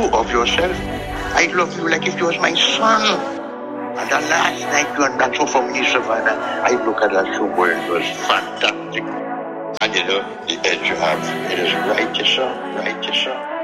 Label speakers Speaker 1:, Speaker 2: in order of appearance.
Speaker 1: of yourself. I love you like if you was my son. And the last night you and that show for me, Savannah, I look at that show where it was fantastic. And you know, the edge you have, it is righteous,